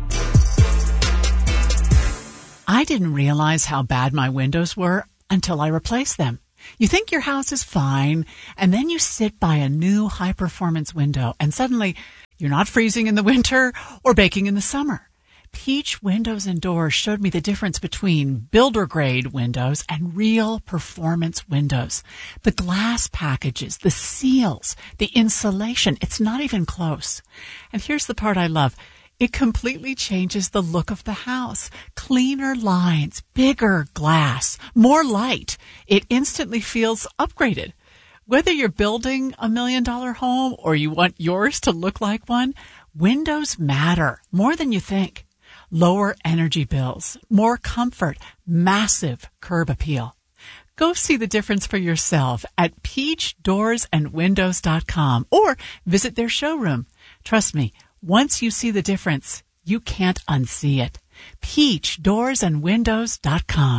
[SPEAKER 22] I didn't realize how bad my windows were until I replaced them. You think your house is fine, and then you sit by a new high-performance window, and suddenly you're not freezing in the winter or baking in the summer. Peach Windows and Doors showed me the difference between builder-grade windows and real performance windows. The glass packages, the seals, the insulation, it's not even close. And here's the part I love. It completely changes the look of the house. Cleaner lines, bigger glass, more light. It instantly feels upgraded. Whether you're building a million-dollar home or you want yours to look like one, windows matter more than you think. Lower energy bills, more comfort, massive curb appeal. Go see the difference for yourself at peach doors and windows dot com or visit their showroom. Trust me, once you see the difference, you can't unsee it. peach doors and windows dot com.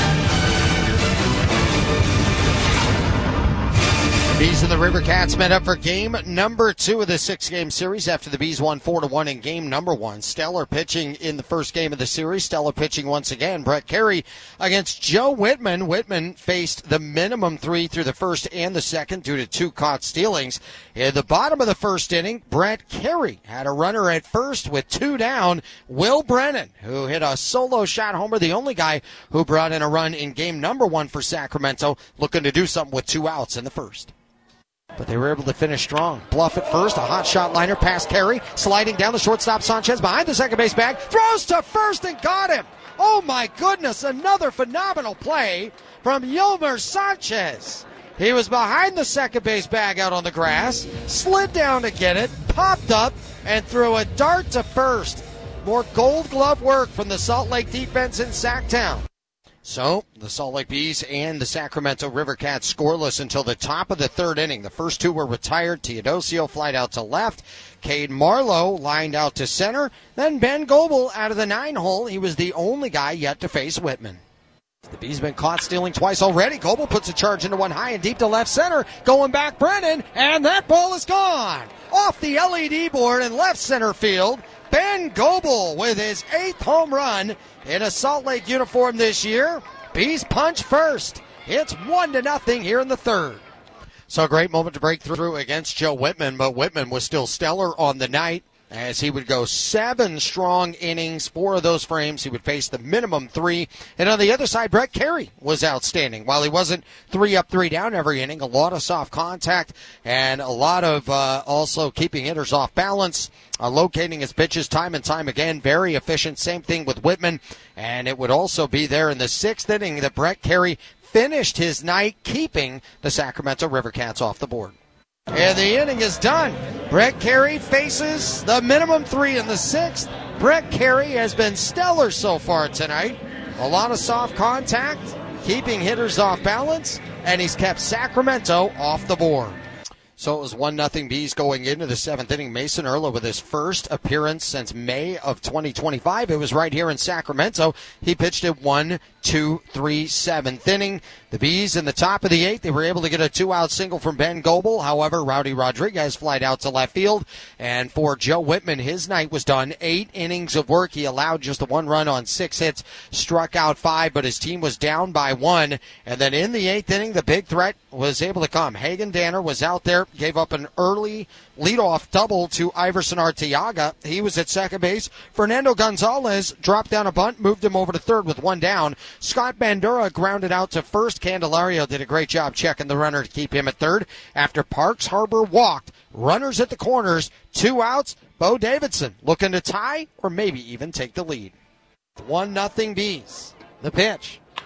[SPEAKER 2] Bees and the River Cats met up for game number two of the six-game series after the Bees won four to one in game number one. Stellar pitching in the first game of the series. Stellar pitching once again. Brett Carey against Joe Whitman. Whitman faced the minimum three through the first and the second due to two caught stealings. In the bottom of the first inning, Brett Carey had a runner at first with two down. Will Brennan, who hit a solo shot homer, the only guy who brought in a run in game number one for Sacramento, looking to do something with two outs in the first. But they were able to finish strong. Bluff at first, a hot shot liner past Carey, sliding down the shortstop Sanchez behind the second base bag, throws to first and got him. Oh my goodness, another phenomenal play from Yolmer Sanchez. He was behind the second base bag out on the grass, slid down to get it, popped up, and threw a dart to first. More Gold Glove work from the Salt Lake defense in Sacktown. So, the Salt Lake Bees and the Sacramento River Cats scoreless until the top of the third inning. The first two were retired. Teodosio flied out to left. Cade Marlowe lined out to center. Then Ben Goebel out of the nine-hole. He was the only guy yet to face Whitman. The Bees been caught stealing twice already. Goebel puts a charge into one high and deep to left center. Going back, Brennan, and that ball is gone. Off the L E D board in left center field. Ben Goebel with his eighth home run in a Salt Lake uniform this year. Bees punch first. It's one to nothing here in the third. So a great moment to break through against Joe Whitman, but Whitman was still stellar on the night as he would go seven strong innings. Four of those frames he would face the minimum three. And on the other side, Brett Carey was outstanding. While he wasn't three up, three down every inning, a lot of soft contact and a lot of uh, also keeping hitters off balance. Uh, locating his pitches time and time again. Very efficient. Same thing with Whitman. And it would also be there in the sixth inning that Brett Carey finished his night, keeping the Sacramento River Cats off the board. And the inning is done. Brett Carey faces the minimum three in the sixth. Brett Carey has been stellar so far tonight. A lot of soft contact, keeping hitters off balance, and he's kept Sacramento off the board. So it was one nothing Bees going into the seventh inning. Mason Erla with his first appearance since May of twenty twenty-five. It was right here in Sacramento. He pitched it one, two, three, seventh inning. The Bees in the top of the eighth, they were able to get a two-out single from Ben Goebel. However, Rowdy Rodriguez flied out to left field. And for Joe Whitman, his night was done. Eight innings of work. He allowed just a one run on six hits, struck out five, but his team was down by one. And then in the eighth inning, the big threat was able to come. Hagen Danner was out there, gave up an early leadoff double to Iverson Arteaga. He was at second base. Fernando Gonzalez dropped down a bunt, moved him over to third with one down. Scott Bandura grounded out to first. Candelario did a great job checking the runner to keep him at third. After Parks Harbor walked, runners at the corners, two outs. Bo Davidson looking to tie or maybe even take the lead. One nothing Bees. The pitch.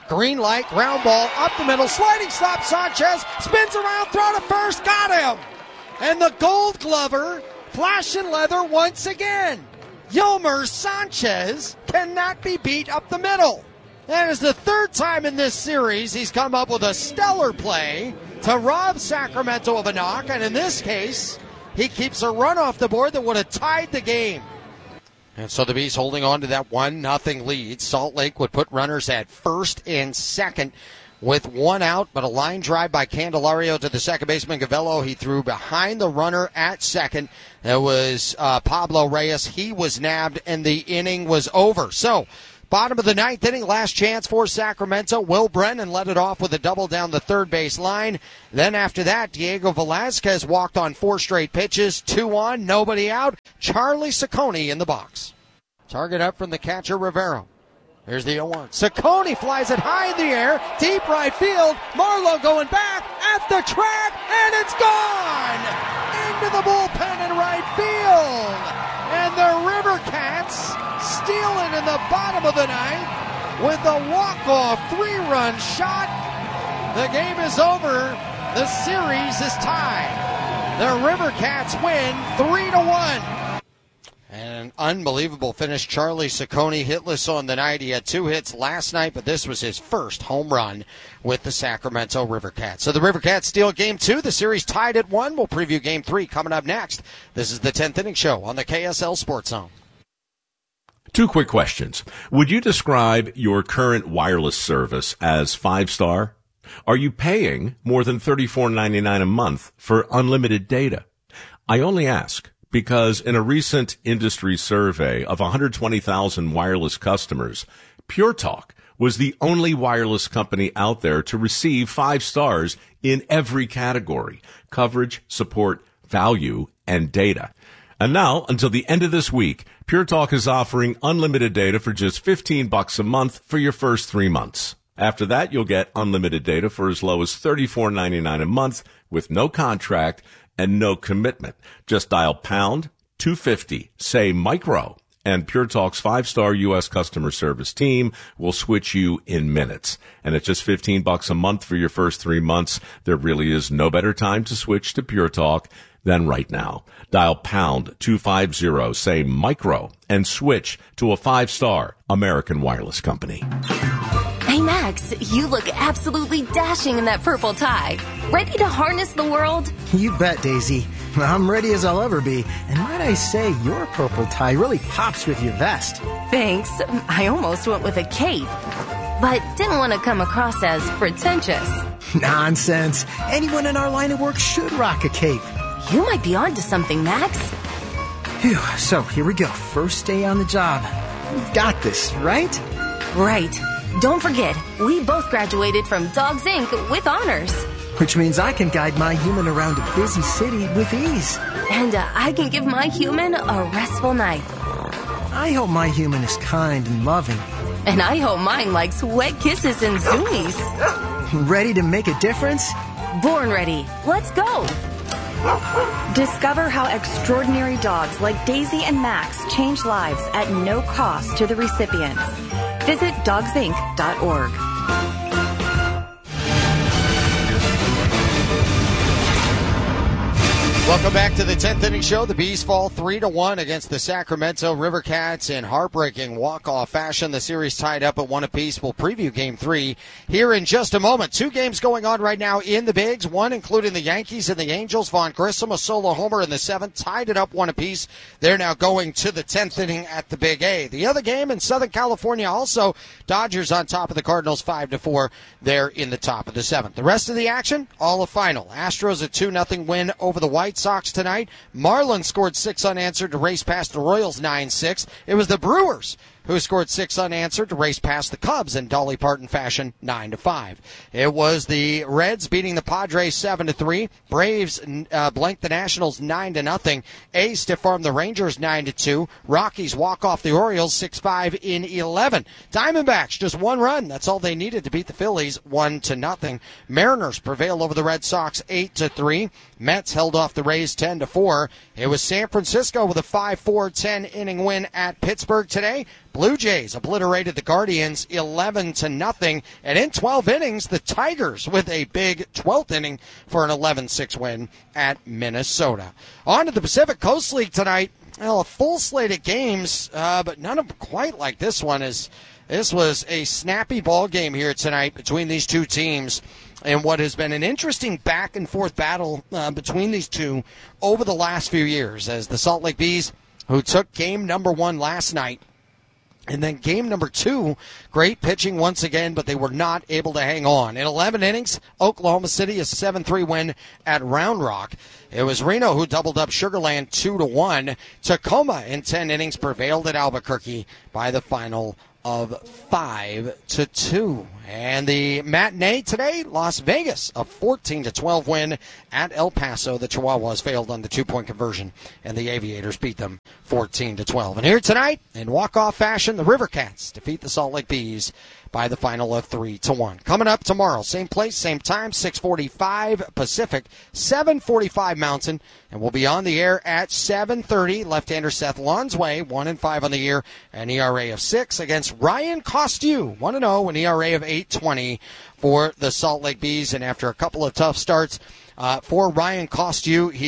[SPEAKER 2] Green light, ground ball, up the middle, sliding stop, Sanchez, spins around, throw to first, got him! And the Gold Glover, flashing leather once again. Yolmer Sanchez cannot be beat up the middle. That is the third time in this series he's come up with a stellar play to rob Sacramento of a knock, and in this case, he keeps a run off the board that would have tied the game. And so the Bees holding on to that one nothing lead. Salt Lake would put runners at first and second with one out, but a line drive by Candelario to the second baseman, Gavello. He threw behind the runner at second. That was uh, Pablo Reyes. He was nabbed, and the inning was over. So, bottom of the ninth inning, last chance for Sacramento. Will Brennan led it off with a double down the third base line. Then after that, Diego Velazquez walked on four straight pitches. Two on, nobody out. Charlie Ciccone in the box. Target up from the catcher, Rivero. Here's the oh one. Ciccone flies it high in the air, deep right field. Marlowe going back at the track, and it's gone! Into the bullpen in right field. And the River Cats stealing in the bottom of the ninth with a walk-off three-run shot. The game is over. The series is tied. The River Cats win three to one. And an unbelievable finish. Charlie Ciccone hitless on the night. He had two hits last night, but this was his first home run with the Sacramento River Cats. So the River Cats steal game two. The series tied at one. We'll preview game three coming up next. This is the tenth Inning Show on the K S L Sports Zone.
[SPEAKER 1] Two quick questions. Would you describe your current wireless service as five-star? Are you paying more than thirty-four ninety-nine a month for unlimited data? I only ask because in a recent industry survey of one hundred twenty thousand wireless customers, Pure Talk was the only wireless company out there to receive five stars in every category: coverage, support, value, and data. And now, until the end of this week, Pure Talk is offering unlimited data for just fifteen bucks a month for your first three months. After that, you'll get unlimited data for as low as thirty-four ninety-nine a month with no contract and no commitment. Just dial pound two fifty, say micro, and Pure Talk's five-star U S customer service team will switch you in minutes. And at just fifteen bucks a month for your first three months, there really is no better time to switch to Pure Talk than right now. Dial pound two fifty, say micro, and switch to a five-star American Wireless Company.
[SPEAKER 3] Hey, Max, you look absolutely dashing in that purple tie. Ready to harness the world?
[SPEAKER 23] You bet, Daisy. I'm ready as I'll ever be. And might I say, your purple tie really pops with your vest.
[SPEAKER 3] Thanks. I almost went with a cape, but didn't want to come across as pretentious.
[SPEAKER 23] Nonsense. Anyone in our line of work should rock a cape.
[SPEAKER 3] You might be onto something, Max.
[SPEAKER 23] Phew. So, here we go. First day on the job. We've got this, right?
[SPEAKER 3] Right. Don't forget, we both graduated from Dogs Incorporated with honors.
[SPEAKER 23] Which means I can guide my human around a busy city with ease.
[SPEAKER 3] And uh, I can give my human a restful night.
[SPEAKER 23] I hope my human is kind and loving.
[SPEAKER 3] And I hope mine likes wet kisses and zoomies.
[SPEAKER 23] Ready to make a difference?
[SPEAKER 3] Born ready. Let's go.
[SPEAKER 24] Discover how extraordinary dogs like Daisy and Max change lives at no cost to the recipients. Visit dogs inc dot org.
[SPEAKER 2] Welcome back to the tenth Inning Show. The Bees fall three to one against the Sacramento River Cats in heartbreaking walk-off fashion. The series tied up at one apiece. We'll preview Game three here in just a moment. Two games going on right now in the Bigs, one including the Yankees and the Angels. Von Grissom, a solo homer in the seventh, tied it up one apiece. They're now going to the tenth inning at the Big A. The other game in Southern California also, Dodgers on top of the Cardinals five to four. They're in the top of the seventh. The rest of the action, all a final. Astros a two nothing win over the White Sox tonight. Marlins scored six unanswered to race past the Royals nine six. It was the Brewers who scored six unanswered to race past the Cubs in Dolly Parton fashion nine to five. It was the Reds beating the Padres seven to three. Braves uh, blanked the Nationals nine to nothing. A's stiff armed the Rangers nine to two. Rockies walk off the Orioles six five in eleven. Diamondbacks just one run. That's all they needed to beat the Phillies one to nothing. Mariners prevail over the Red Sox eight to three. Mets held off the Rays ten to four. It was San Francisco with a five four ten inning win at Pittsburgh today. Blue Jays obliterated the Guardians eleven to nothing. And in twelve innings, the Tigers with a big twelfth inning for an eleven six win at Minnesota. On to the Pacific Coast League tonight. Well, a full slate of games, uh, but none of them quite like this one. Is This was a snappy ball game here tonight between these two teams, and what has been an interesting back-and-forth battle uh, between these two over the last few years, as the Salt Lake Bees, who took game number one last night, and then game number two, great pitching once again, but they were not able to hang on. In eleven innings, Oklahoma City a seven three win at Round Rock. It was Reno who doubled up Sugar Land two to one. Tacoma in ten innings prevailed at Albuquerque by the final of five to two. And the matinee today, Las Vegas, a fourteen to twelve win at El Paso. The Chihuahuas failed on the two-point conversion, and the Aviators beat them fourteen to twelve. And here tonight, in walk-off fashion, the River Cats defeat the Salt Lake Bees by the final of three to one. Coming up tomorrow, same place, same time, six forty-five Pacific, seven forty-five Mountain, and we'll be on the air at seven thirty. Left-hander Seth Lonsway, one and five on the year, an E R A of six against Ryan Costew, one and oh, an E R A of eight twenty for the Salt Lake Bees. And after a couple of tough starts uh, for Ryan Costew, he